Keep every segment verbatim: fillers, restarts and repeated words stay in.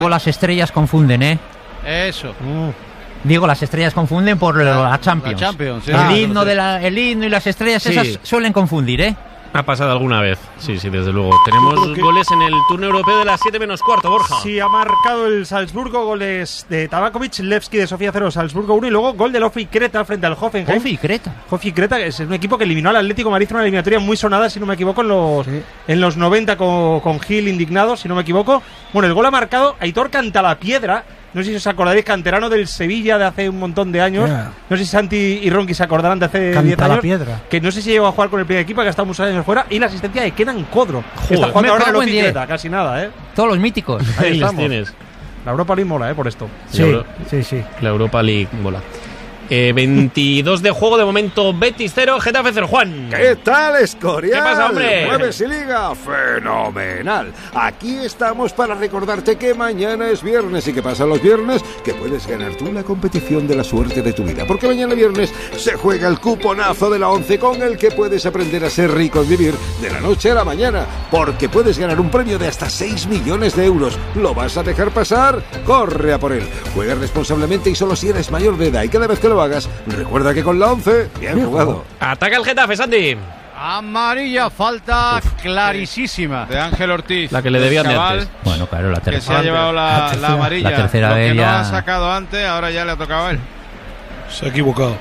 Las estrellas confunden, ¿eh? Eso. Uh. Digo, las estrellas confunden por la, la Champions. La Champions, sí. El, Ah, himno no sé. de la, el himno y las estrellas, Sí. esas suelen confundir, ¿eh? Ha pasado alguna vez, sí, sí, desde luego. Tenemos ¿Qué? goles en el turno europeo de las siete menos cuarto, Borja. Sí, ha marcado el Salzburgo, goles de Tabakovic, Levski de Sofía cero, Salzburgo uno, y luego gol del Ofi Creta frente al Hoffenheim. Ofi Creta. Hofi Creta, que es un equipo que eliminó al Atlético de Madrid en una eliminatoria muy sonada, si no me equivoco, en los, Sí. en los noventa con, con Gil indignado, si no me equivoco. Bueno, el gol ha marcado Aitor Cantalapiedra. No sé si os acordaréis, canterano del Sevilla de hace un montón de años. Yeah. No sé si Santi y Ronqui se acordarán de hace diez Canta la años. piedra. Que no sé si llegó a jugar con el primer equipo, que ha estado muchos años fuera. Y la asistencia de Kenan Codro, que Joder. está jugando Me ahora en el cago en Ofi diez. Creta, casi nada, ¿eh? Todos los míticos. Ahí Ahí les estamos. tienes. La Europa League mola, ¿eh? Por esto. Sí, Euro- sí, sí. La Europa League mola. Eh, veintidós de juego de momento, Betis cero, Getafe cero. Juan. ¿Qué tal, Escorial? ¿Qué pasa, hombre? ¿Jueves y Liga? ¡Fenomenal! Aquí estamos para recordarte que mañana es viernes y que pasan los viernes que puedes ganar tú la competición de la suerte de tu vida. Porque mañana viernes se juega el cuponazo de la once con el que puedes aprender a ser rico y vivir de la noche a la mañana. Porque puedes ganar un premio de hasta seis millones de euros. ¿Lo vas a dejar pasar? Corre a por él. Juega responsablemente y solo si eres mayor de edad. Y cada vez que lo hagas, recuerda que con la once, bien jugado. Ataca el Getafe, Santi. Amarilla, falta clarísima. De Ángel Ortiz. La que le del debían de chaval, antes. Bueno, claro, la Que se tercera. ha llevado la, La tercera. la amarilla. La tercera Lo que vez no ya- ha sacado antes, ahora ya le ha tocado a él. Se ha equivocado.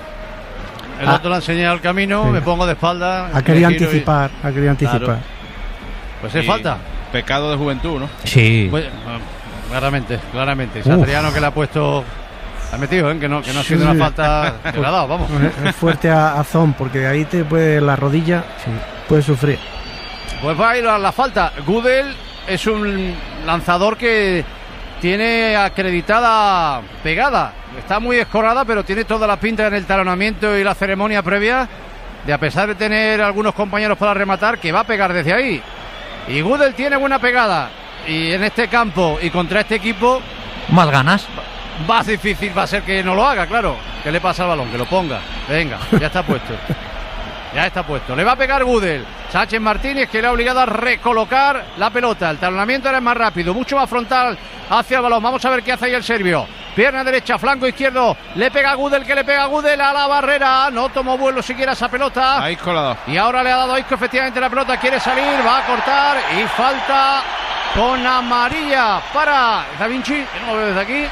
El otro le ha enseñado el camino, Sí. me pongo de espalda. Ha querido me giro y- anticipar, ha querido anticipar. Claro. Pues es Y falta. Pecado de juventud, ¿no? Sí. Pues, ah, claramente, claramente. Satriano que le ha puesto. Ha metido, ¿eh? Que no, que no ha sido Sí. una falta que le ha dado, vamos. Es fuerte a, a Zon, porque ahí te puede la rodilla, sí, puede sufrir. Pues va a ir a la falta. Gudel es un lanzador que tiene acreditada pegada. Está muy escorada, pero tiene toda la pinta en el talonamiento y la ceremonia previa de, a pesar de tener algunos compañeros para rematar, que va a pegar desde ahí. Y Gudel tiene buena pegada. Y en este campo y contra este equipo, Más ganas. más difícil va a ser que no lo haga, claro. ¿Qué le pasa al balón? Que lo ponga. Venga, ya está puesto. Ya está puesto. Le va a pegar Gudel. Sánchez Martínez, que le ha obligado a recolocar la pelota. El talonamiento era más rápido, mucho más frontal hacia el balón. Vamos a ver qué hace ahí el serbio. Pierna derecha, flanco izquierdo. Le pega a Gudel, que le pega a Gudel a la barrera. No tomó vuelo siquiera esa pelota. Ahí colado. Y ahora le ha dado a Isco efectivamente la pelota. Quiere salir, va a cortar. Y falta con amarilla para Da Vinci. Que no lo veo desde aquí.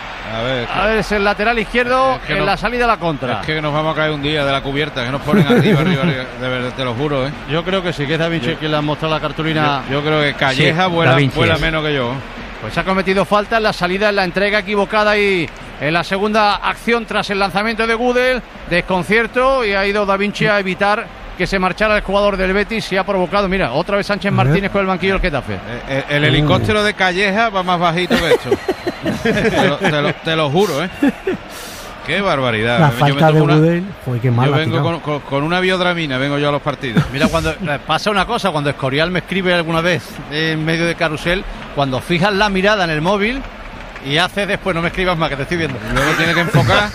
A ver, A ver, es el lateral izquierdo Es que en no- la salida a la contra. es que nos vamos a caer un día de la cubierta, que nos ponen arriba, arriba, arriba. De verdad, te lo juro, ¿eh? Yo creo que sí, que es Da Vinci Yo- quien le ha mostrado la cartulina. Yo, yo creo que Calleja Sí, vuela, Da Vinci vuela es. menos que yo. Pues ha cometido falta en la salida, en la entrega equivocada y en la segunda acción tras el lanzamiento de Gudel. Desconcierto y ha ido Da Vinci a evitar que se marchara el jugador del Betis y ha provocado, mira, otra vez Sánchez Martínez con el banquillo del Getafe. Eh, El, el helicóptero de Calleja va más bajito que esto. te, lo, te lo- te lo juro, ¿eh? Qué barbaridad. La Yo me falta de toco una- Gudel, fue que mal Yo la ha vengo tirado. con, con- con una biodramina, vengo yo a los partidos. Mira, cuando eh, pasa una cosa, cuando Escorial me escribe alguna vez en medio de carrusel, cuando fijas la mirada en el móvil y haces después, no me escribas más, que te estoy viendo. Luego tiene que enfocar.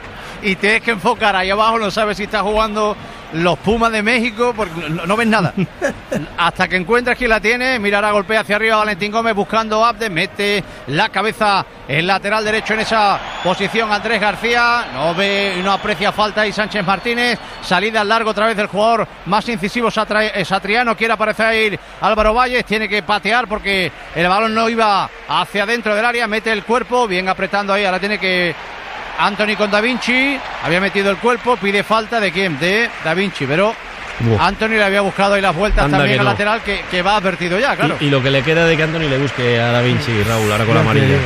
Y tienes que enfocar ahí abajo, no sabes si está jugando los Pumas de México, porque no, no ves nada. Hasta que encuentres quién la tiene, mirará, golpea hacia arriba Valentín Gómez buscando Abde, mete la cabeza el lateral derecho en esa posición Andrés García, no ve y no aprecia falta y Sánchez Martínez, salida al largo otra vez del jugador más incisivo Satra- eh, Satriano, quiere aparecer Álvaro Valles, tiene que patear porque el balón no iba hacia dentro del área, mete el cuerpo, bien apretando ahí, ahora tiene que Anthony con Da Vinci, había metido el cuerpo, pide falta de quién, de Da Vinci, pero Buah. Anthony le había buscado ahí las vueltas Anda también que al no. lateral que, que va advertido ya, claro. Y, y lo que le queda de que Anthony le busque a Da Vinci, Raúl, ahora con la Ya te amarilla. digo.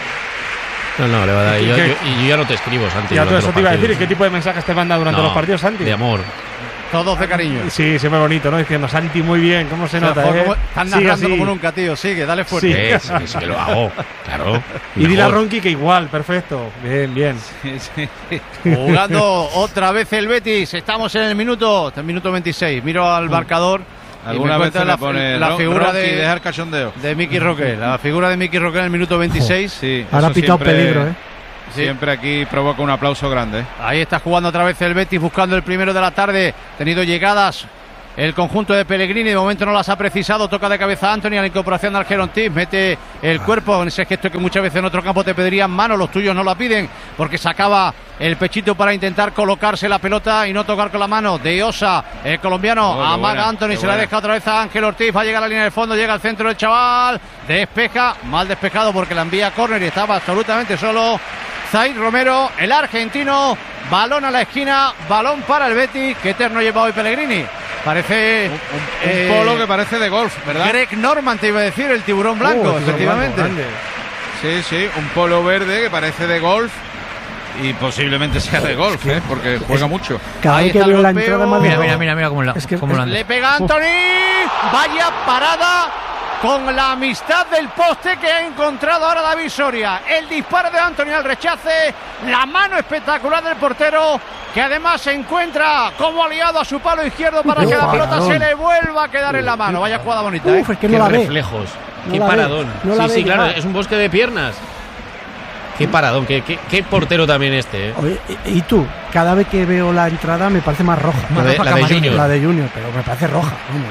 No, no, le va a dar. Y yo, ¿Qué? yo- y yo ya no te escribo, Santi. Ya todo durante eso los te iba a decir. partidos. ¿Qué tipo de mensajes te manda durante No, los partidos, Santi? De amor. Todos de cariño. Sí, siempre bonito, ¿no? Diciendo, Santi, muy bien, ¿cómo se O sea, nota? como- eh? como- están Sigue narrando así. como nunca, tío. Sigue, dale fuerte. Sí. Eh, sí, sí que lo hago. Claro. Y dile a Mejor. Ronqui que igual, perfecto. Bien, bien. Jugando otra vez el Betis. Estamos en el minuto, el minuto veintiséis. Miro al marcador. y Alguna me vez encuentro le la, pone la Ron- figura Ronqui, de, deja el cachondeo. de Miki Roque. La figura de Miki Roque en el minuto veintiséis. Sí, Ahora ha eso pitado siempre- peligro, ¿eh? Sí. Siempre aquí provoca un aplauso grande. ¿eh? Ahí está jugando otra vez el Betis buscando el primero de la tarde. Tenido llegadas el conjunto de Pellegrini. De momento no las ha precisado. Toca de cabeza Antony a la incorporación de Arger Ortiz. Mete el cuerpo en ese gesto que muchas veces en otro campo te pedirían mano. Los tuyos no la piden porque sacaba el pechito para intentar colocarse la pelota y no tocar con la mano. De Osa, el colombiano, oh, amaga buena, Antony, se buena. la deja otra vez a Ángel Ortiz. Va a llegar a la línea de fondo, llega al centro del chaval. Despeja, mal despejado porque la envía a córner y estaba absolutamente solo Zaid Romero, el argentino. Balón a la esquina, balón para el Betis. Qué eterno lleva hoy Pellegrini. Parece Un, un eh, polo que parece de golf, ¿verdad? Greg Norman, te iba a decir, el tiburón blanco, Uh, efectivamente. grande. Sí, sí, un polo verde que parece de golf y posiblemente sea de golf, ¿eh? Porque juega mucho. Cada Ahí vez que está el veo la golpeo. entrada más Mira, de- mira, mira, mira cómo la, Es que- cómo la anda. Le pega Antony. Vaya parada con la amistad del poste que ha encontrado ahora David Soria. El disparo de Antony al rechace. La mano espectacular del portero, que además se encuentra como aliado a su palo izquierdo para Uf, que la pelota paradón. se le vuelva a quedar en la mano. Vaya jugada bonita, ¿eh? Uf, es que Qué no la ve. reflejos, No qué la ve, paradón. no la sí, ve sí, claro, llegar. es un bosque de piernas. Qué paradón, qué, qué, qué portero también este, ¿eh? Oye, y y tú, cada vez que veo la entrada me parece más roja. La de- roja la que de amarilla. Junior. La de Junior, pero me parece roja, vamos.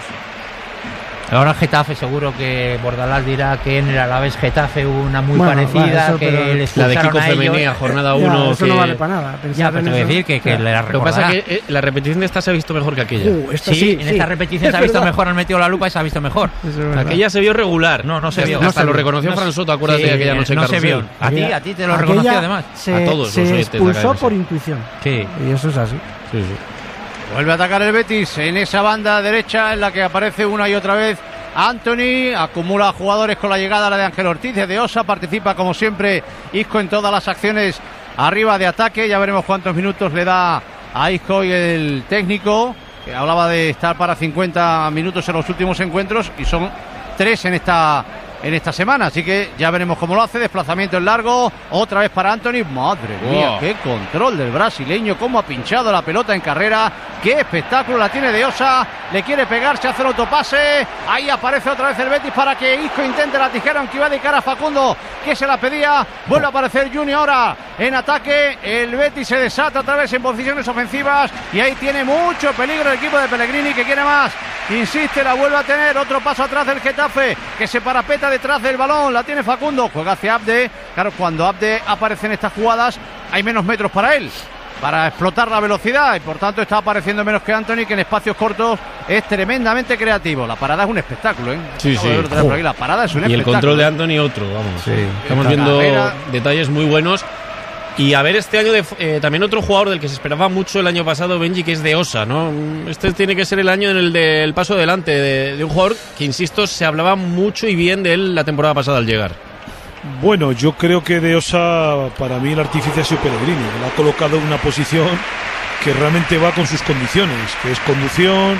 Ahora Getafe, seguro que Bordalás dirá que en el Alavés Getafe hubo una muy Bueno, parecida, vale, eso, que pero- le La de expulsaron Kiko a ellos. Femenía, jornada Ya, uno. eso que... no vale para nada. Ya, pensar pero en te voy a eso. decir que, que Ya. le la Lo que pasa recordará. es que eh, la repetición de esta se ha visto mejor que aquella. Uh, esta Sí, sí, en sí. esta repetición Es se ha visto verdad. mejor, han metido la lupa y se ha visto mejor. Eso es verdad. Aquella se vio regular. No, no se Hasta- vio. Hasta No se lo vio. reconoció No se- Fran Soto, acuérdate Sí, de aquella noche en no se Carrusel. vio. A ti, a ti te lo Aquella reconoció además. Se, A todos los se oyentes de expulsó Academia. por intuición. Sí. Y eso es así. Sí, sí. Vuelve a atacar el Betis en esa banda derecha en la que aparece una y otra vez Antony. Acumula jugadores con la llegada a la de Ángel Ortiz, de Osa. Participa como siempre Isco en todas las acciones arriba de ataque. Ya veremos cuántos minutos le da a Isco y el técnico, que hablaba de estar para cincuenta minutos en los últimos encuentros y son tres en esta en esta semana, así que ya veremos cómo lo hace. Desplazamiento en largo, otra vez para Antony. Madre mía, Wow. qué control del brasileño, cómo ha pinchado la pelota en carrera, qué espectáculo la tiene de Osa. Le quiere pegar, se hace el autopase, ahí aparece otra vez el Betis para que Isco intente la tijera, aunque iba de cara a Facundo, que se la pedía. Vuelve a aparecer Junior ahora en ataque. El Betis se desata otra vez en posiciones ofensivas y ahí tiene mucho peligro el equipo de Pellegrini, que quiere más. Insiste, la vuelve a tener. Otro paso atrás del Getafe, que se parapeta detrás del balón. La tiene Facundo, juega hacia Abde. Claro, cuando Abde aparece en estas jugadas hay menos metros para él, para explotar la velocidad, y por tanto está apareciendo menos que Antony, que en espacios cortos es tremendamente creativo. La parada es un espectáculo, ¿eh? Sí, Acabo de sí. ver otra vez por aquí. La parada es un Y el espectáculo. control de Antony otro, vamos. Estamos Esta viendo carrera. detalles muy buenos. Y a ver este año de, eh, también otro jugador del que se esperaba mucho el año pasado, Benji, que es de Osa, ¿no? Este tiene que ser el año en el del paso adelante de, de un jugador que, insisto, se hablaba mucho y bien de él la temporada pasada al llegar. Bueno, yo creo que de Osa, para mí el artífice ha sido Pellegrini, que lo ha colocado en una posición que realmente va con sus condiciones, que es conducción,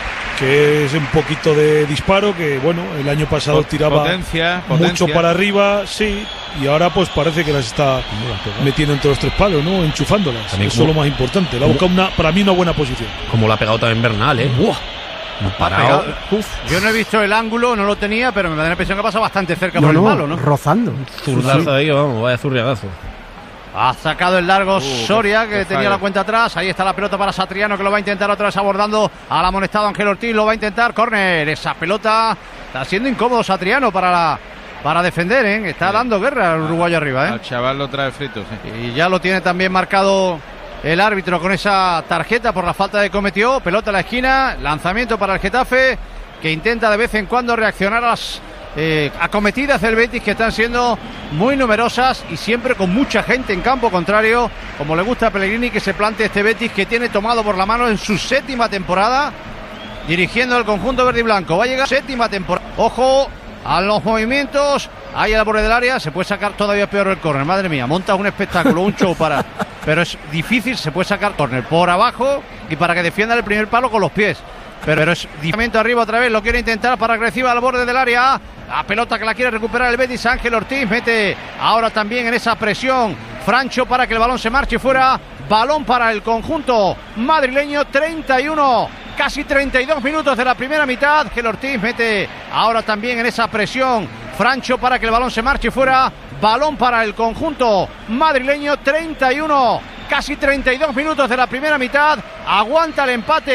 que es un poquito de disparo, que bueno, el año pasado Pot- tiraba potencia, mucho potencia. para arriba, sí, y ahora pues parece que las está metiendo entre los tres palos, ¿no? Enchufándolas. También Eso es como- lo más importante. Le ha buscado una, para mí una buena posición. Como lo ha pegado también Bernal, ¿eh? ¡Buah! Un parado. Pegado. Uf, yo no he visto el ángulo, no lo tenía, pero me da la impresión que ha pasado bastante cerca No, por el no, palo, ¿no? rozando. Zurdazo ahí, vamos, vaya zurriagazo. Ha sacado el largo Soria, que qué tenía fallo. la cuenta atrás. Ahí está la pelota para Satriano, que lo va a intentar otra vez abordando al amonestado Ángel Ortiz. Lo va a intentar. Córner. Esa pelota está siendo incómodo Satriano para la, para defender, ¿eh? Está dando guerra al uruguayo arriba, ¿eh? Al chaval lo trae frito, sí. Y ya lo tiene también marcado el árbitro con esa tarjeta por la falta que cometió. Pelota a la esquina. Lanzamiento para el Getafe, que intenta de vez en cuando reaccionar a las eh, acometidas del Betis, que están siendo muy numerosas y siempre con mucha gente en campo contrario, como le gusta a Pellegrini que se plante este Betis, que tiene tomado por la mano en su séptima temporada dirigiendo el conjunto verde y blanco. Va a llegar séptima temporada. Ojo a los movimientos. Ahí al borde del área se puede sacar todavía peor el córner. Madre mía, monta un espectáculo, un show para... Pero es difícil, se puede sacar córner por abajo y para que defienda el primer palo con los pies. Pero, pero es difícil. Arriba otra vez, lo quiere intentar para agresiva al borde del área. La pelota que la quiere recuperar el Betis, Ángel Ortiz mete ahora también en esa presión Francho para que el balón se marche fuera. Balón para el conjunto madrileño. Treinta y uno, casi treinta y dos minutos de la primera mitad. Ángel Ortiz mete ahora también en esa presión Francho para que el balón se marche fuera. Balón para el conjunto madrileño. Treinta y uno, casi treinta y dos minutos de la primera mitad. Aguanta el empate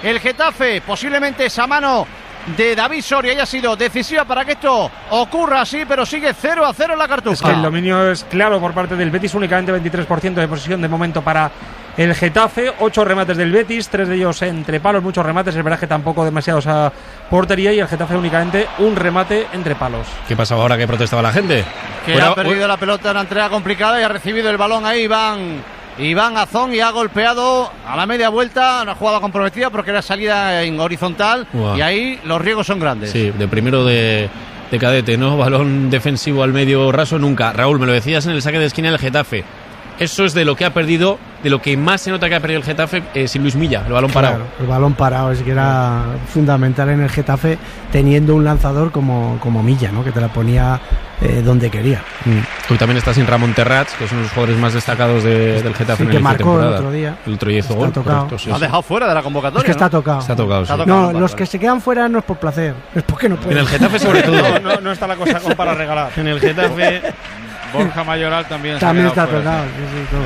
el Getafe. Posiblemente esa mano de David Soria haya sido decisiva para que esto ocurra así, pero sigue cero a cero en la Cartuja. Es que el dominio es claro por parte del Betis, únicamente veintitrés por ciento de posesión de momento para el Getafe, ocho remates del Betis, tres de ellos entre palos, muchos remates, el verdad que tampoco demasiados a portería, y el Getafe únicamente un remate entre palos. ¿Qué pasaba ahora que protestaba la gente? Que Fuera, ha perdido la pelota en una entrega complicada y ha recibido el balón ahí Iván Iván Azón y ha golpeado a la media vuelta, una jugada comprometida porque era salida en horizontal. Wow. Y ahí los riesgos son grandes. Sí, de primero de, de cadete, ¿no? Balón defensivo al medio raso nunca. Raúl, me lo decías en el saque de esquina del Getafe. Eso es de lo que ha perdido, de lo que más se nota que ha perdido el Getafe, eh, sin Luis Milla, el balón claro, parado. El balón parado es que era fundamental en el Getafe, teniendo un lanzador como, como Milla, ¿no? Que te la ponía eh, donde quería. Mm. Hoy también está sin Ramón Terrats, que es uno de los jugadores más destacados de, del Getafe sí, en que el marcó temporada. el otro día. El otro día hizo gol. Correcto, sí, lo ha dejado sí. fuera de la convocatoria. Es que está ¿no? tocado. Está tocado, sí. Está tocado, No, vale, los vale. que se quedan fuera no es por placer, es porque no pueden. En el Getafe sobre todo. No, no, no está la cosa como para regalar. En el Getafe Borja Mayoral también, también se ha está quedado fuera, tocado, sí, sí,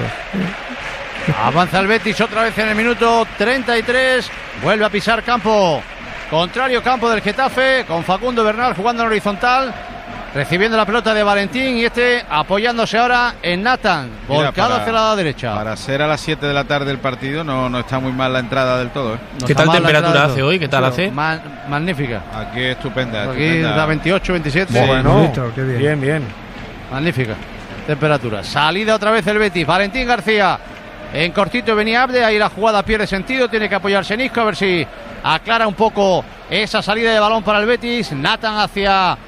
todo. Avanza el Betis otra vez en el minuto treinta y tres. Vuelve a pisar campo contrario, campo del Getafe, con Facundo Bernal jugando en horizontal, recibiendo la pelota de Valentín y este apoyándose ahora en Nathan, volcado Mira, para, hacia la derecha. Para ser a las siete de la tarde el partido no, no está muy mal la entrada del todo, ¿eh? No ¿Qué está tal mal la temperatura entrada hace del hoy? ¿Qué tal todo. hace? Ma- magnífica. Aquí estupenda. Aquí estupenda. da veintiocho, veintisiete. Sí. Bueno, Bonito, qué bien. bien, bien. Magnífica temperatura. Salida otra vez el Betis. Valentín García en cortito venía Abde. Ahí la jugada pierde sentido. Tiene que apoyarse en Isco a ver si aclara un poco esa salida de balón para el Betis. Nathan hacia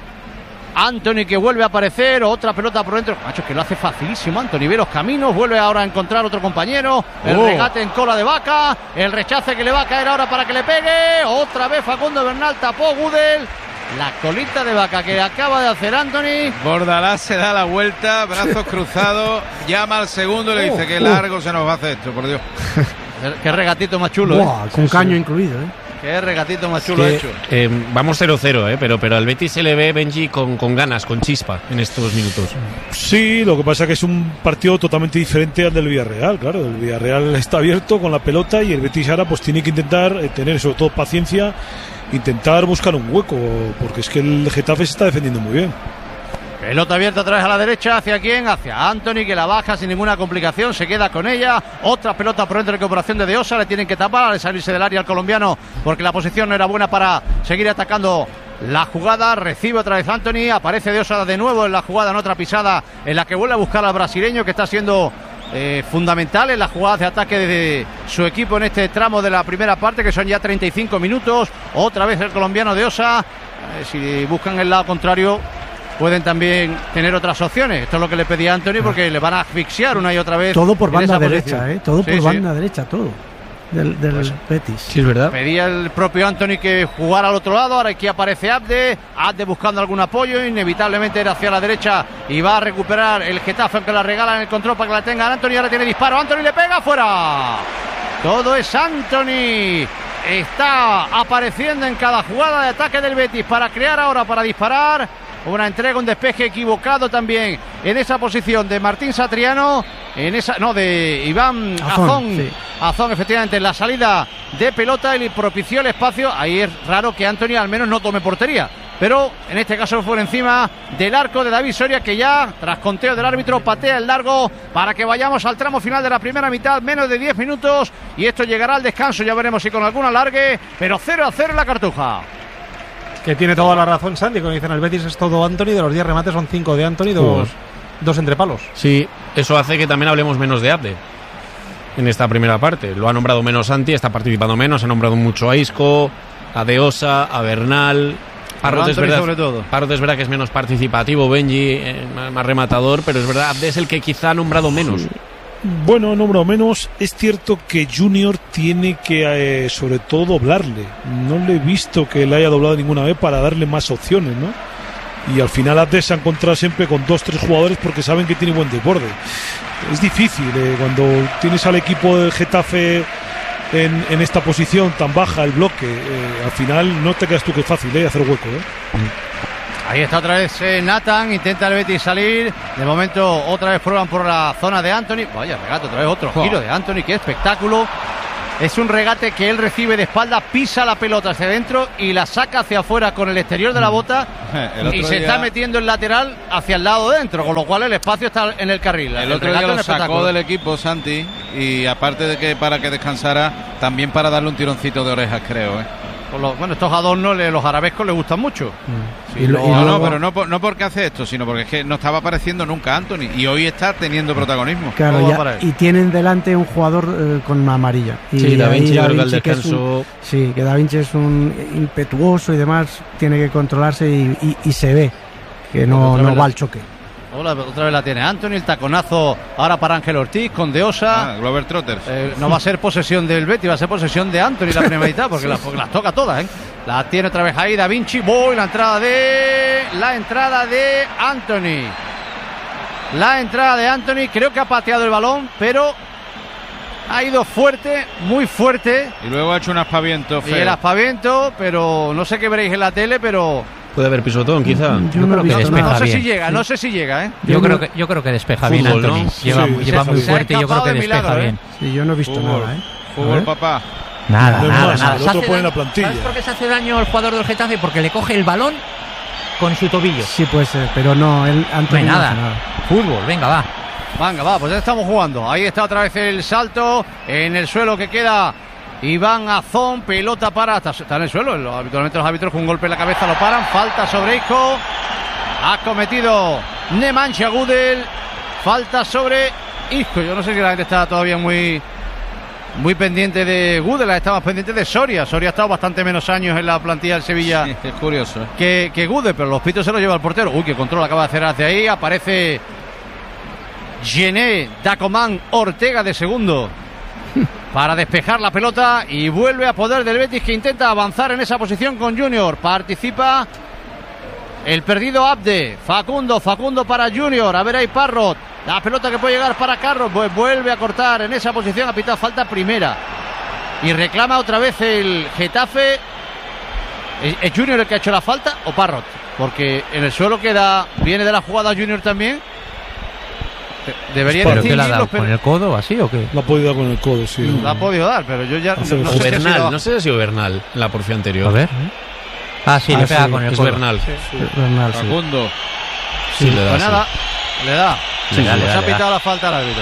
Anthony, que vuelve a aparecer. Otra pelota por dentro. Macho, que lo hace facilísimo Anthony. Ve los caminos. Vuelve ahora a encontrar otro compañero. El Oh. regate en cola de Vaca. El rechace que le va a caer ahora para que le pegue. Otra vez Facundo Bernal tapó Gudel. La colita de Vaca que acaba de hacer Anthony. Bordalás se da la vuelta, brazos cruzados, llama al segundo y le dice Uh, que uh. largo se nos va a hacer esto, por Dios. Qué regatito más chulo, Buah, ¿eh? con Sí, caño sí. incluido, ¿eh? Qué regatito más chulo Que, hecho. eh, vamos cero cero, eh, pero, pero al Betis se le ve, Benji, con, con ganas, con chispa en estos minutos. Sí, lo que pasa es que es un partido totalmente diferente al del Villarreal, claro. El Villarreal está abierto con la pelota y el Betis ahora pues tiene que intentar eh, tener sobre todo paciencia, intentar buscar un hueco, porque es que el Getafe se está defendiendo muy bien. Pelota abierta otra vez a la derecha. ¿Hacia quién? Hacia Anthony, que la baja sin ninguna complicación. Se queda con ella. Otra pelota por dentro de recuperación de De Osa. Le tienen que tapar al salirse del área al colombiano, porque la posición no era buena para seguir atacando la jugada. Recibe otra vez Anthony. Aparece De Osa de nuevo en la jugada, en otra pisada en la que vuelve a buscar al brasileño, que está siendo eh, fundamental en las jugadas de ataque de su equipo en este tramo de la primera parte, que son ya treinta y cinco minutos. Otra vez el colombiano De Osa. Eh, si buscan el lado contrario, pueden también tener otras opciones. Esto es lo que le pedía Anthony, porque le van a asfixiar una y otra vez. Todo por en banda esa derecha, posición. ¿eh? Todo Sí, por sí. banda derecha, todo. Del, del Pues, Betis. Sí, es verdad. Pedía el propio Anthony que jugara al otro lado. Ahora aquí aparece Abde. Abde buscando algún apoyo. Inevitablemente era hacia la derecha y va a recuperar el Getafe, aunque la regala en el control para que la tenga Anthony. Ahora tiene disparo. Anthony le pega fuera. Todo es Anthony. Está apareciendo en cada jugada de ataque del Betis para crear ahora, para disparar. Una entrega, un despeje equivocado también en esa posición de Martín Satriano. En esa, no, de Iván Azón, Azón. sí. Azón, efectivamente, en la salida de pelota y propició el espacio. Ahí es raro que Anthony al menos no tome portería, pero en este caso fue encima del arco de David Soria, que ya, tras conteo del árbitro, patea el largo para que vayamos al tramo final de la primera mitad. Menos de diez minutos y esto llegará al descanso. Ya veremos si con algún alargue, pero cero a cero en la Cartuja. Que tiene toda la razón Sandy, como dicen el Betis es todo Anthony, de los diez remates son cinco de Anthony, dos, dos entre palos. Sí, eso hace que también hablemos menos de Abde en esta primera parte. Lo ha nombrado menos Santi, está participando menos, ha nombrado mucho a Isco, a De Osa, a Bernal. Parrot es, verdad, sobre todo. Parrot es verdad que es menos participativo, Benji, eh, más, más rematador, pero es verdad, Abde es el que quizá ha nombrado menos. Bueno, número menos, es cierto que Junior tiene que, eh, sobre todo, doblarle. No le he visto que le haya doblado ninguna vez para darle más opciones, ¿no? Y al final Abde se ha encontrado siempre con dos, tres jugadores porque saben que tiene buen desborde. Es difícil, eh, cuando tienes al equipo del Getafe en, en esta posición tan baja, el bloque, eh, al final no te creas tú que es fácil, ¿eh? Hacer hueco, ¿eh? Ahí está otra vez eh, Nathan, intenta el Betis salir. De momento otra vez prueban por la zona de Anthony. Vaya regate, otra vez otro Oh. giro de Anthony, qué espectáculo. Es un regate que él recibe de espalda, pisa la pelota hacia adentro y la saca hacia afuera con el exterior de la bota y se día... está metiendo el lateral hacia el lado dentro, con lo cual el espacio está en el carril. El, el otro día lo sacó del equipo Santi, y aparte de que para que descansara, también para darle un tironcito de orejas, creo, ¿eh? Los, bueno, estos adornos, los arabescos les gustan mucho. Sí, y lo, y no, luego... no, pero no, por, no porque hace esto, sino porque es que no estaba apareciendo nunca Anthony y hoy está teniendo protagonismo. Claro, ya, y tienen delante un jugador eh, con una amarilla. Y sí, Da Vinci, Da Vinci, creo que al descanso... que un, sí, que Da Vinci es un impetuoso y demás, tiene que controlarse y, y, y se ve que no, no va al choque. Hola, otra vez la tiene Anthony, el taconazo ahora para Ángel Ortiz con De Osa. Ah, Glover Trotters. Eh, no va a ser posesión del Betis, va a ser posesión de Anthony la primera mitad, porque, sí, las, porque las toca todas, ¿eh? La tiene otra vez ahí Da Vinci, voy, la entrada de la entrada de Anthony. La entrada de Anthony, creo que ha pateado el balón, pero ha ido fuerte, muy fuerte. Y luego ha hecho un aspaviento feo. Y el aspaviento, pero no sé qué veréis en la tele, pero puede haber pisotón, quizá. Yo, yo creo que despeja no sé bien. si llega, sí. no sé si llega, ¿eh? Yo, yo creo que yo creo que despeja Fútbol, bien Anthony. ¿no? Lleva, sí, lleva sí, muy sí. fuerte y yo creo que despeja milagro, bien. ¿eh? Sí, yo no he visto Fútbol. nada, ¿eh? Fútbol, papá. Nada, No, nada, no, nada. el otro Se pone hace la daño- plantilla. ¿Sabes por qué se hace daño el jugador del Getafe? Porque le coge el balón con su tobillo. Sí, puede ser, pero no, él Anthony No hay no nada. hace nada. Fútbol, venga, va. Venga, va, pues ya estamos jugando. Ahí está otra vez el salto. En el suelo que queda Iván Azón. Pelota para. Está, está en el suelo. Lo- Habitualmente los árbitros con un golpe en la cabeza lo paran. Falta sobre Isco. Ha cometido Nemanja Gudel. Falta sobre Isco. Yo no sé si la gente está todavía muy muy pendiente de Gudel. Está más pendiente de Soria. Soria ha estado bastante menos años en la plantilla del Sevilla. Sí, es curioso, ¿eh? que, que Gudel, pero los pitos se los lleva el portero. Uy, qué control acaba de hacer hacia ahí. Aparece Gené Dacomán Ortega de segundo para despejar la pelota y vuelve a poder del Betis, que intenta avanzar en esa posición con Junior. Participa el perdido Abde. Facundo, Facundo para Junior. A ver ahí Parrot. La pelota que puede llegar para Carlos, pues vuelve a cortar en esa posición. Ha pitado falta primera y reclama otra vez el Getafe. ¿Es, es Junior el que ha hecho la falta o Parrot? Porque en el suelo queda, viene de la jugada Junior también. Debería ¿Pero qué le ha distinguirlos, dado? pero ¿Con el codo o así o qué? La ha podido dar con el codo, sí. la ha podido dar, pero yo ya no, Hace no el sé si ha Bernal, sido- no sé si ha sido Bernal en la porción anterior. A ver. Ah, sí, Ah, le pega sí, con el Es codo. Bernal. Bernal, sí. Facundo. Sí, le da. Pues sí. nada, le da. Sí, le da, Pues le da, ha le da. pitado la falta al árbitro.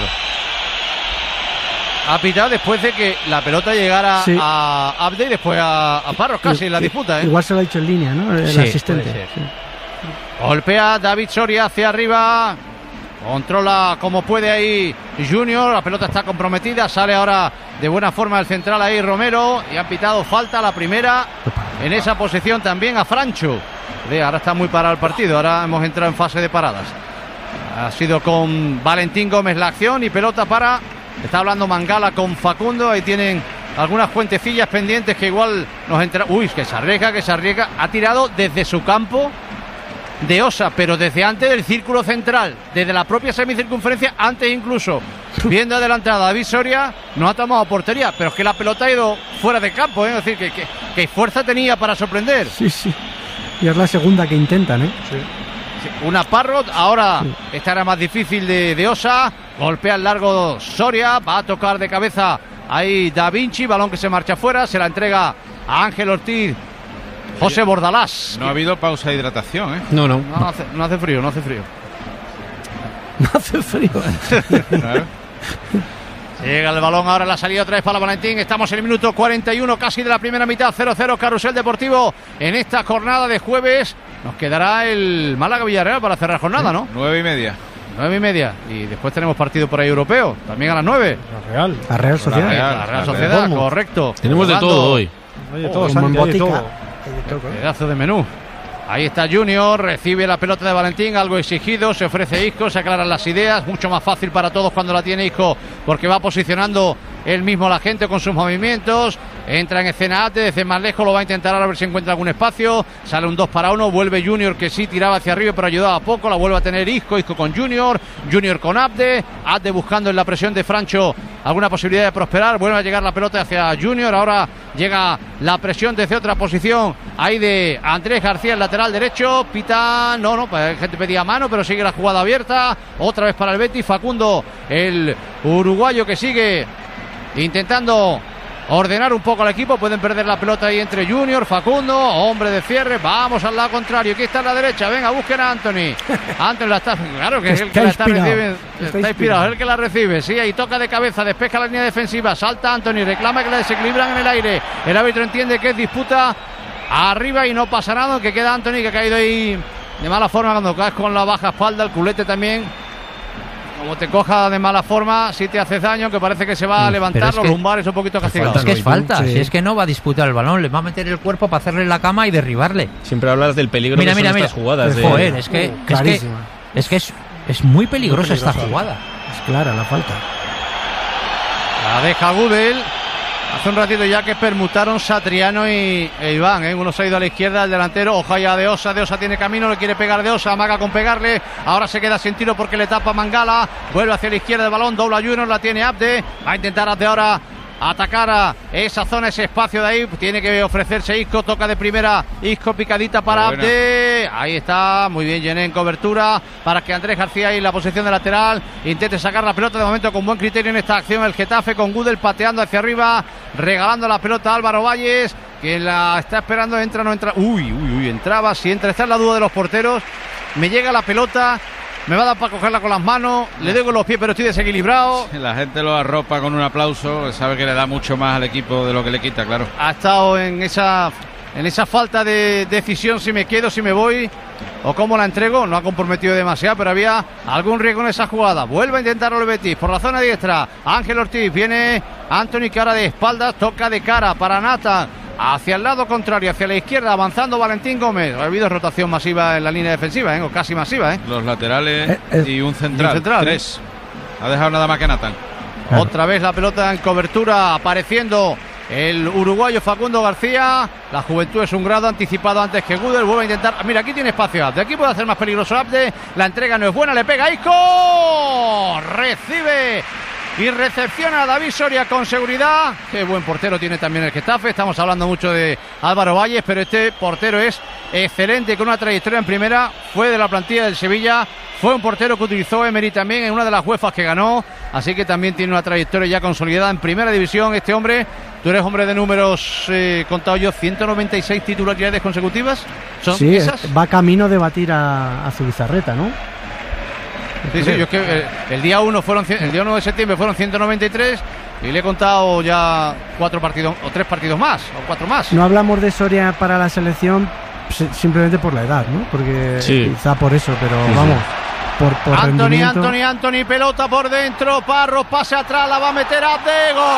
Ha pitado después de que la pelota llegara Sí. a Abde y después a, a Parros casi en la disputa, ¿eh? Igual se lo ha dicho en línea, ¿no? El Sí, asistente. puede ser. Sí. Golpea David Soria hacia arriba. Controla como puede ahí Junior. La pelota está comprometida. Sale ahora de buena forma el central ahí Romero. Y han pitado falta la primera. En esa posición también a Francho. De, ahora está muy parado el partido. Ahora hemos entrado en fase de paradas. Ha sido con Valentín Gómez la acción y pelota para. Está hablando Mangala con Facundo. Ahí tienen algunas cuentecillas pendientes que igual nos entra. Uy, que se arriesga, que se arriesga. Ha tirado desde su campo de Osa, pero desde antes del círculo central, desde la propia semicircunferencia, antes incluso, viendo adelantada David Soria, no ha tomado portería, pero es que la pelota ha ido fuera de campo, ¿eh? Es decir, que, que, que fuerza tenía para sorprender. Sí, sí. Y es la segunda que intentan, ¿eh? Una Parrot, ahora esta era más difícil de, de Osa, golpea el largo Soria, va a tocar de cabeza ahí Da Vinci, balón que se marcha fuera, se la entrega a Ángel Ortiz. José Bordalás. No ha habido pausa de hidratación, ¿eh? No, no. No, no hace, no hace frío, no hace frío. No hace frío. Claro. Llega el balón ahora en la salida otra vez para Valentín. Estamos en el minuto cuarenta y uno casi de la primera mitad. cero cero Carrusel Deportivo en esta jornada de jueves. Nos quedará el Málaga-Villarreal para cerrar jornada, ¿no? Nueve y media. Nueve y media. Y después tenemos partido por ahí europeo. También a las nueve. La Real. La Real Sociedad. La Real. La Real la Sociedad, Real. correcto. Tenemos de Jugando todo hoy. Oye, Oh, todo, como en Santi, hay de botica. todo. Pedazo de menú. Ahí está Junior, recibe la pelota de Valentín, algo exigido, se ofrece Isco, se aclaran las ideas, mucho más fácil para todos cuando la tiene Isco, porque va posicionando él mismo a la gente con sus movimientos. Entra en escena Ate, desde más lejos lo va a intentar a ver si encuentra algún espacio. Sale un dos para uno, vuelve Junior, que sí tiraba hacia arriba pero ayudaba poco, la vuelve a tener Isco, Isco con Junior, Junior con Abde, Abde buscando en la presión de Francho alguna posibilidad de prosperar, vuelve a llegar la pelota hacia Junior, ahora llega la presión desde otra posición ahí de Andrés García, el lateral derecho, pita, no, no, pues gente pedía mano, pero sigue la jugada abierta, otra vez para el Betis, Facundo, el uruguayo que sigue intentando ordenar un poco al equipo. Pueden perder la pelota ahí entre Junior, Facundo, hombre de cierre. Vamos al lado contrario. Aquí está a la derecha. Venga, busquen a Anthony. Anthony la está. Claro que es el que la está recibiendo. Está inspirado, es el que la recibe. Sí, ahí toca de cabeza, despeja la línea defensiva. Salta Anthony, reclama que la desequilibran en el aire. El árbitro entiende que es disputa arriba y no pasa nada. Que queda Anthony, que ha caído ahí de mala forma cuando caes con la baja espalda. El culete también. Como te coja de mala forma, si te haces daño, que parece que se va a levantar, es los que, lumbares un poquito castigados. Es que es falta, sí. Si es que no va a disputar el balón, le va a meter el cuerpo para hacerle la cama y derribarle. Siempre hablas del peligro mira, que mira, son mira. estas jugadas. De... Joder, es que, uh, es, que, es que es es muy peligrosa esta jugada. Es clara la falta. La deja Gudel. Hace un ratito ya que permutaron Satriano y e Iván, ¿eh? Uno se ha ido a la izquierda, el delantero, ojo ya de Osa, de Osa tiene camino, le quiere pegar de Osa, amaga con pegarle, ahora se queda sin tiro porque le tapa Mangala, vuelve hacia la izquierda del balón, dobla Junior, la tiene Abde, va a intentar Abde ahora atacar a esa zona, ese espacio de ahí, tiene que ofrecerse Isco, toca de primera Isco, picadita para Abde, ahí está, muy bien Gené en cobertura, para que Andrés García ahí en la posición de lateral intente sacar la pelota, de momento con buen criterio en esta acción el Getafe, con Gudel pateando hacia arriba, regalando la pelota a Álvaro Valles, que la está esperando, entra, no entra, uy, uy, uy, entraba, si entra, está en la duda de los porteros, me llega la pelota, me va a dar para cogerla con las manos, le doy con los pies pero estoy desequilibrado. La gente lo arropa con un aplauso, sabe que le da mucho más al equipo de lo que le quita, claro. Ha estado en esa en esa falta de decisión, si me quedo, si me voy o cómo la entrego, no ha comprometido demasiado, pero había algún riesgo en esa jugada. Vuelve a intentarlo el Betis por la zona diestra, Ángel Ortiz, viene Anthony que ahora de espaldas, toca de cara para Nata. Hacia el lado contrario, hacia la izquierda, avanzando Valentín Gómez. Ha habido rotación masiva en la línea defensiva, ¿eh? O casi masiva, ¿eh? Los laterales eh, eh, y un central. Y un central Tres. Ha dejado nada más que Nathan. Claro. Otra vez la pelota en cobertura, apareciendo el uruguayo Facundo García. La juventud es un grado, anticipado antes que Gudel. Vuelve a intentar. Mira, aquí tiene espacio Abde. Aquí puede hacer más peligroso Abde. La entrega no es buena, le pega Isco. Recibe y recepciona a David Soria con seguridad. Qué buen portero tiene también el Getafe. Estamos hablando mucho de Álvaro Valles, pero este portero es excelente, con una trayectoria en primera. Fue de la plantilla del Sevilla. Fue un portero que utilizó Emery también en una de las UEFAs que ganó. Así que también tiene una trayectoria ya consolidada en primera división. Este hombre, tú eres hombre de números, eh, contado yo, ciento noventa y seis titularidades consecutivas. ¿Son sí, esas? Va camino de batir a, a Zubizarreta, ¿no? Sí, sí, yo es que el, el día uno fueron el día uno de septiembre fueron ciento noventa y tres y le he contado ya cuatro partidos o tres partidos más o cuatro más. No hablamos de Soria para la selección simplemente por la edad, ¿no? Porque sí. Quizá por eso, pero sí, vamos. Sí. Por, por Anthony, rendimiento. Anthony, Anthony, pelota por dentro, Parro, pase atrás, la va a meter Abde, gol.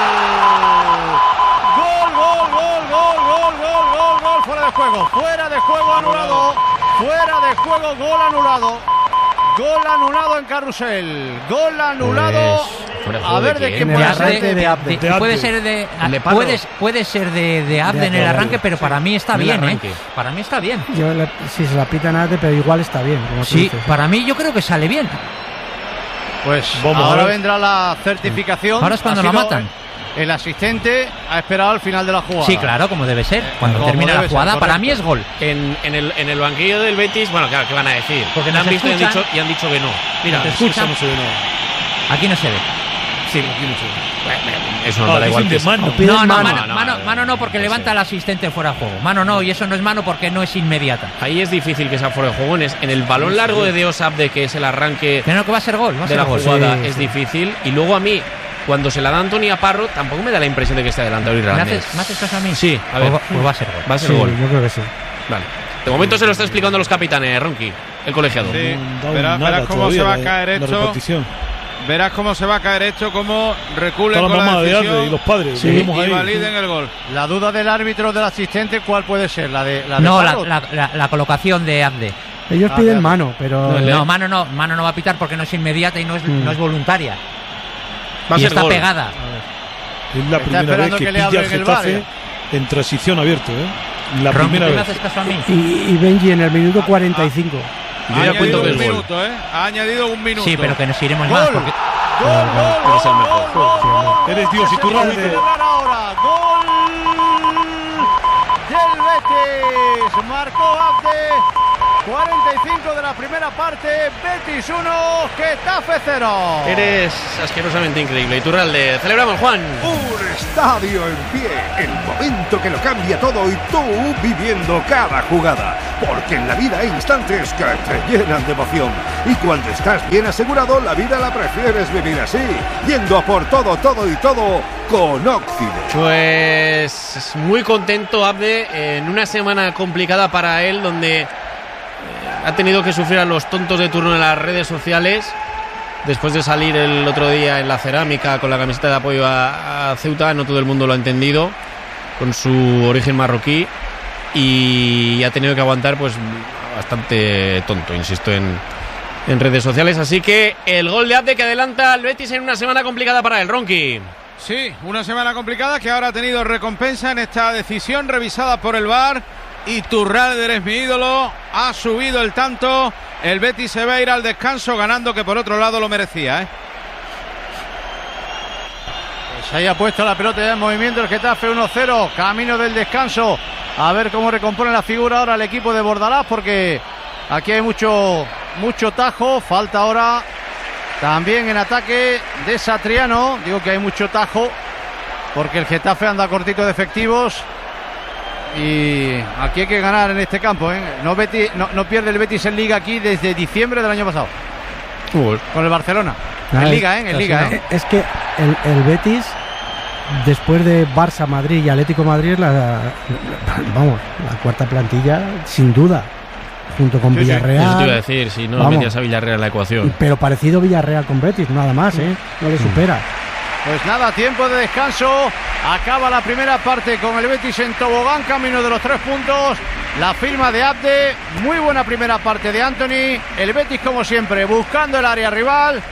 Gol, gol, gol, gol, gol, gol, gol, gol, fuera de juego, fuera de juego anulado, fuera de juego, gol anulado. Gol anulado en Carrusel. Gol anulado. Pues, a ver de, de quién puede ser. De, de, de, de puede ser de puede, puede ser de, de Abde en el arranque, pero para mí está bien, ¿eh? Para mí está bien. Yo le, si se la pitan a Abde, pero igual está bien. Como sí, para mí yo creo que sale bien. Pues Vamos ahora vendrá la certificación. Ahora es cuando la matan. El asistente ha esperado al final de la jugada. Sí, claro, como debe ser. Cuando como termina la jugada, ser, para mí es gol. En, en, el, en el banquillo del Betis, bueno, claro, ¿qué van a decir? Porque no han visto y han, dicho, y han dicho que no. Mira, te escuchan. No se ve nada. Aquí no se ve. Sí, aquí no se ve. Bueno, eso no, no da igual. Que mano. No, no, mano, mano, no, mano, mano no, porque levanta al asistente fuera de juego. Mano no, y eso no es mano porque no es inmediata. Ahí es difícil que sea fuera de juego. En el balón largo de Deos Abde, que es el arranque que no, que va a ser gol, va a de ser la gol. jugada, Sí, es sí. difícil. Y luego a mí, cuando se la da Anthony a Parro, tampoco me da la impresión de que esté adelantado y ¿Me haces, ¿Me haces caso a mí? Sí, a ver. Pues va, pues va a ser gol. Va a ser sí, gol. Yo creo que sí. Vale. De momento se lo está explicando a los capitanes, Ronqui, el colegiado. Sí. Verás, verás cómo se va a caer esto. Verás cómo se va a caer esto, cómo reculen con la decisión y los padres. Sí, y ahí. validen el gol. La duda del árbitro del asistente, ¿cuál puede ser? La de, la de no, la, la, la, la colocación de Abde. Ellos ah, piden mano, pero no, no, mano no, mano no va a pitar porque no es inmediata y no es, mm. no es voluntaria. Va a y ser está gol. pegada. Es la está primera vez que, que pilla el Getafe en, en transición abierto, ¿eh? La Ron, primera ¿tú vez. me haces caso a mí? Y, y Benji en el minuto cuarenta y cinco. Ha, ha, ha añadido un minuto, ¿eh? Ha añadido un minuto. Sí, pero que nos iremos gol. más porque Gol, gol, gol, eres el mejor. gol, gol, gol. Eres Dios y tú rápido. Ahora, gol del Betis. Marcó Abde cuarenta y cinco de la primera parte, Betis uno, Getafe cero. Eres asquerosamente increíble. Iturralde, celebramos, Juan. Un estadio en pie, el momento que lo cambia todo y tú viviendo cada jugada. Porque en la vida hay instantes que te llenan de emoción. Y cuando estás bien asegurado, la vida la prefieres vivir así, yendo a por todo, todo y todo con Óxido. Pues muy contento, Abde, en una semana complicada para él, donde eh, ha tenido que sufrir a los tontos de turno en las redes sociales, después de salir el otro día en la cerámica con la camiseta de apoyo a, a Ceuta. No todo el mundo lo ha entendido, con su origen marroquí, y ha tenido que aguantar pues bastante tonto, insisto, en, en redes sociales. Así que el gol de Abde que adelanta al Betis en una semana complicada para él, Ronqui. Sí, una semana complicada que ahora ha tenido recompensa en esta decisión revisada por el V A R. Iturralde, eres mi ídolo, ha subido el tanto. El Betis se va a ir al descanso ganando, que por otro lado lo merecía, ¿eh? Pues ahí ha puesto la pelota ya en movimiento el Getafe uno cero, camino del descanso. A ver cómo recompone la figura ahora el equipo de Bordalás, porque aquí hay mucho, mucho tajo. Falta ahora también en ataque de Satriano. Digo que hay mucho tajo porque el Getafe anda cortito de efectivos y aquí hay que ganar en este campo, ¿eh? No, Betis, no, no pierde el Betis en Liga aquí desde diciembre del año pasado. Uh, con el Barcelona. Nah, en Liga, ¿eh? En Liga, ¿eh? Es que el, el Betis, después de Barça, Madrid y Atlético Madrid, la, la, vamos, la cuarta plantilla, sin duda. Junto con sí, Villarreal. Sí. Eso te iba a decir, si no vamos, metías a Villarreal en la ecuación. Pero parecido Villarreal con Betis, nada más, ¿eh? No le supera. Pues nada, tiempo de descanso. Acaba la primera parte con el Betis en tobogán, camino de los tres puntos. La firma de Abde. Muy buena primera parte de Anthony. El Betis, como siempre, buscando el área rival.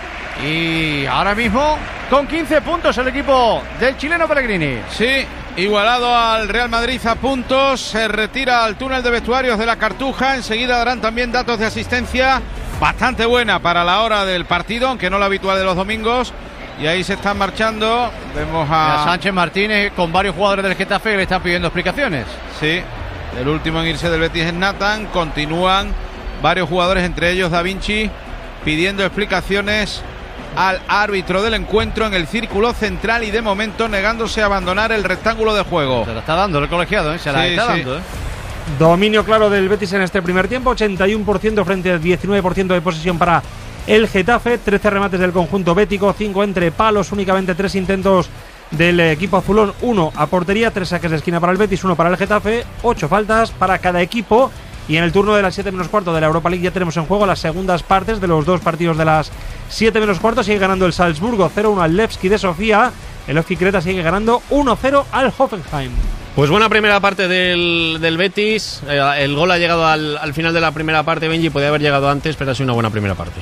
Y ahora mismo con quince puntos el equipo del chileno Pellegrini. Sí, igualado al Real Madrid a puntos. Se retira al túnel de vestuarios de la Cartuja. Enseguida darán también datos de asistencia bastante buena para la hora del partido, aunque no la habitual de los domingos. Y ahí se están marchando. Vemos a... a Sánchez Martínez con varios jugadores del Getafe que le están pidiendo explicaciones. Sí, el último en irse del Betis es Nathan. Continúan varios jugadores, entre ellos Da Vinci, pidiendo explicaciones al árbitro del encuentro en el círculo central y de momento negándose a abandonar el rectángulo de juego. Se la está dando el colegiado, ¿eh? Se la sí, está sí. dando, ¿eh? Dominio claro del Betis en este primer tiempo, ochenta y uno por ciento frente al diecinueve por ciento de posesión para el Getafe, trece remates del conjunto bético, cinco entre palos, únicamente tres intentos del equipo azulón, uno a portería, tres saques de esquina para el Betis, uno para el Getafe, ocho faltas para cada equipo. Y en el turno de las siete menos cuarto de la Europa League ya tenemos en juego las segundas partes de los dos partidos de las siete menos cuarto. Sigue ganando el Salzburgo cero uno al Levski de Sofía. El Levski Creta sigue ganando uno cero al Hoffenheim. Pues buena primera parte del, del Betis. El gol ha llegado al, al final de la primera parte, Benji. Podía haber llegado antes, pero ha sido una buena primera parte.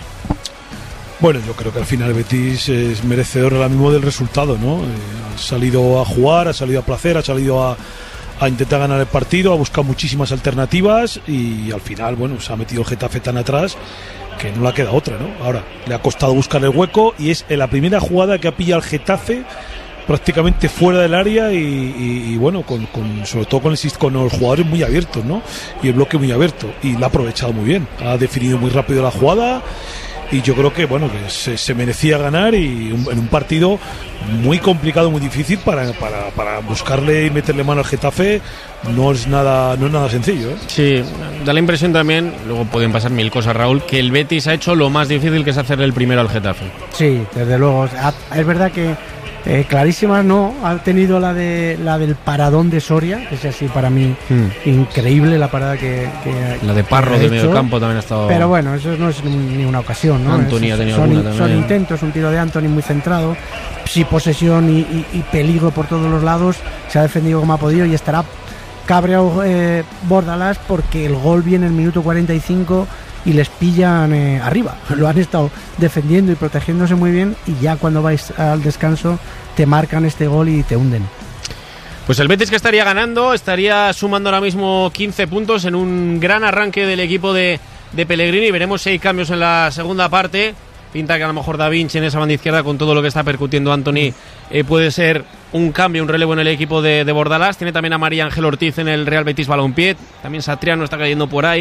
Bueno, yo creo que al final Betis es merecedor ahora mismo del resultado, ¿no? Eh, ha salido a jugar, ha salido a placer, ha salido a... a intentar ganar el partido, a buscar muchísimas alternativas y al final, bueno, se ha metido el Getafe tan atrás que no le queda otra, ¿no? Ahora, le ha costado buscar el hueco y es la primera jugada que ha pillado el Getafe prácticamente fuera del área y, y, y bueno, con, con, sobre todo con, el, con los jugadores muy abiertos, ¿no? Y el bloque muy abierto y lo ha aprovechado muy bien, ha definido muy rápido la jugada. Y yo creo que bueno que se, se merecía ganar y un, en un partido muy complicado, muy difícil para, para, para buscarle y meterle mano al Getafe no es nada no es nada sencillo, ¿eh? Sí, da la impresión también, luego pueden pasar mil cosas, Raúl, que el Betis ha hecho lo más difícil, que es hacerle el primero al Getafe. Sí, desde luego. Es verdad que Eh, clarísimas no, ha tenido la de la del paradón de Soria, que es así para mí mm. increíble la parada que, que la de Parro que de medio campo también ha estado. Pero bueno, eso no es ni una ocasión, ¿no? Anthony ha tenido son, alguna también. Son intentos, un tiro de Anthony muy centrado, sí, posesión y, y, y peligro por todos los lados, se ha defendido como ha podido y estará cabreado eh, Bordalás porque el gol viene en el minuto cuarenta y cinco y les pillan eh, arriba. Lo han estado defendiendo y protegiéndose muy bien y ya cuando vais al descanso te marcan este gol y te hunden. Pues el Betis, que estaría ganando, estaría sumando ahora mismo quince puntos en un gran arranque del equipo de, de Pellegrini. Veremos si hay cambios en la segunda parte. Pinta que a lo mejor Da Vinci en esa banda izquierda, con todo lo que está percutiendo Anthony, eh, puede ser un cambio, un relevo en el equipo de, de Bordalás. Tiene también a María Ángel Ortiz en el Real Betis Balompié. También Satriano está cayendo por ahí.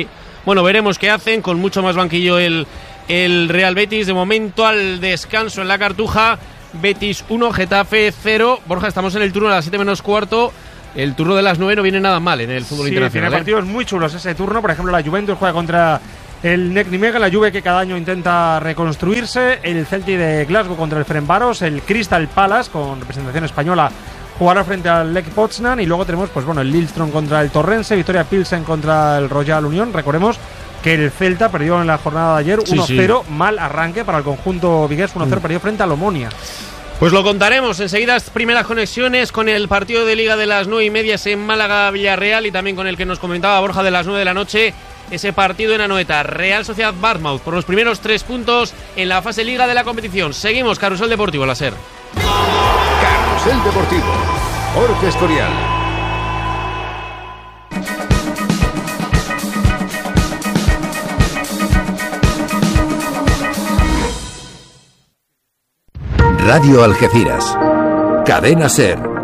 Bueno, veremos qué hacen, con mucho más banquillo el, el Real Betis. De momento al descanso en la Cartuja, Betis uno, Getafe cero. Borja, estamos en el turno de las siete menos cuarto. El turno de las nueve no viene nada mal en el fútbol sí, internacional. Tiene partidos muy chulos ese turno. Por ejemplo, la Juventus juega contra el Nek Nimega, la Juve que cada año intenta reconstruirse. El Celtic de Glasgow contra el Ferencváros. El Crystal Palace, con representación española, jugará frente al Lech Poznan. Y luego tenemos, pues bueno, el Lillestrøm contra el Torrense, Victoria Pilsen contra el Royal Unión. Recordemos que el Celta perdió en la jornada de ayer uno cero, sí, sí. Mal arranque para el conjunto vigués, uno cero, mm. perdió frente al Omonia. Pues lo contaremos enseguida, primeras conexiones con el partido de Liga de las nueve y media en Málaga-Villarreal y también con el que nos comentaba Borja de las nueve de la noche, ese partido en Anoeta, Real Sociedad-Bournemouth, por los primeros tres puntos en la fase Liga de la competición. Seguimos, Carrusel Deportivo, la SER. Carrusel Deportivo, Jorge Escorial. Radio Algeciras, Cadena SER.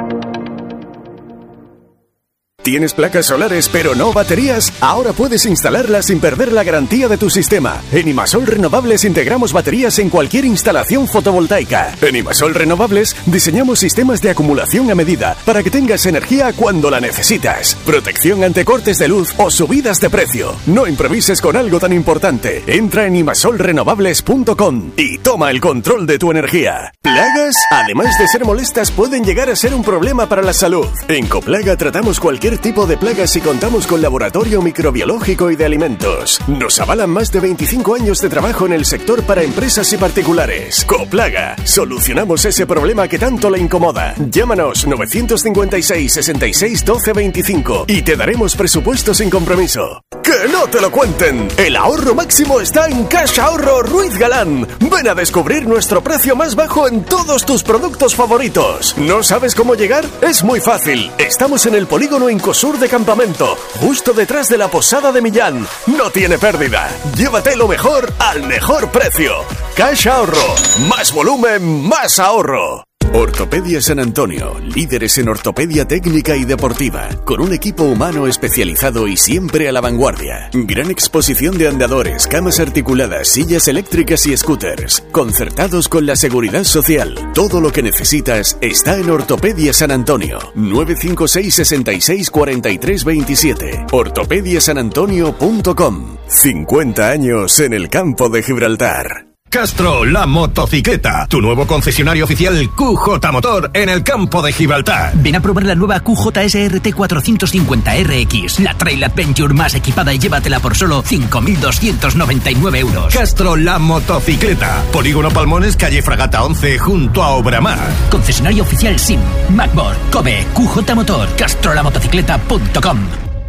¿Tienes placas solares pero no baterías? Ahora puedes instalarlas sin perder la garantía de tu sistema. En Imasol Renovables integramos baterías en cualquier instalación fotovoltaica. En Imasol Renovables diseñamos sistemas de acumulación a medida para que tengas energía cuando la necesitas. Protección ante cortes de luz o subidas de precio. No improvises con algo tan importante. Entra en imasol renovables punto com y toma el control de tu energía. ¿Plagas? Además de ser molestas, pueden llegar a ser un problema para la salud. En Coplaga tratamos cualquier tipo de plagas y contamos con laboratorio microbiológico y de alimentos. Nos avalan más de veinticinco años de trabajo en el sector para empresas y particulares. Coplaga, solucionamos ese problema que tanto le incomoda. Llámanos nueve cinco seis, sesenta y seis, doce veinticinco y te daremos presupuesto sin compromiso. ¡Que no te lo cuenten! El ahorro máximo está en Cash Ahorro Ruiz Galán. Ven a descubrir nuestro precio más bajo en todos tus productos favoritos. ¿No sabes cómo llegar? Es muy fácil. Estamos en el polígono Incosur de Campamento, justo detrás de la Posada de Millán. No tiene pérdida. Llévate lo mejor al mejor precio. Cash Ahorro. Más volumen, más ahorro. Ortopedia San Antonio, líderes en ortopedia técnica y deportiva, con un equipo humano especializado y siempre a la vanguardia. Gran exposición de andadores, camas articuladas, sillas eléctricas y scooters, concertados con la seguridad social. Todo lo que necesitas está en Ortopedia San Antonio. nueve cinco seis, sesenta y seis, cuarenta y tres veintisiete. ortopedia san antonio punto com. cincuenta años en el campo de Gibraltar. Castro, la motocicleta, tu nuevo concesionario oficial Q J Motor en el campo de Gibraltar. Ven a probar la nueva Q J S R T cuatrocientos cincuenta R X, la Trail Adventure más equipada y llévatela por solo cinco mil doscientos noventa y nueve euros. Castro, la motocicleta, Polígono Palmones, calle Fragata once, junto a Obramar. Concesionario oficial S I M, Macbor, Kobe, Q J Motor, castro la motocicleta punto com.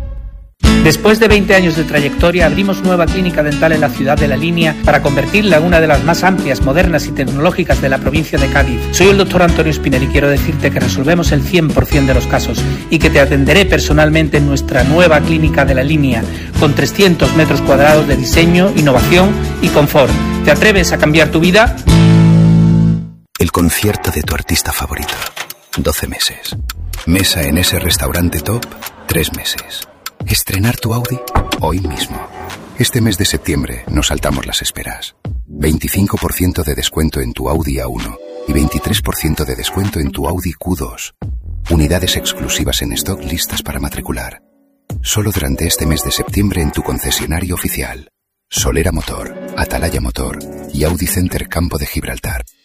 Después de veinte años de trayectoria, abrimos nueva clínica dental en la ciudad de La Línea para convertirla en una de las más amplias, modernas y tecnológicas de la provincia de Cádiz. Soy el doctor Antonio Espinel y quiero decirte que resolvemos el cien por ciento de los casos y que te atenderé personalmente en nuestra nueva clínica de La Línea, con trescientos metros cuadrados de diseño, innovación y confort. ¿Te atreves a cambiar tu vida? El concierto de tu artista favorito. doce meses. Mesa en ese restaurante top. tres meses. Estrenar tu Audi hoy mismo. Este mes de septiembre nos saltamos las esperas. veinticinco por ciento de descuento en tu Audi A uno y veintitrés por ciento de descuento en tu Audi Q dos. Unidades exclusivas en stock listas para matricular. Solo durante este mes de septiembre en tu concesionario oficial. Solera Motor, Atalaya Motor y Audi Center Campo de Gibraltar.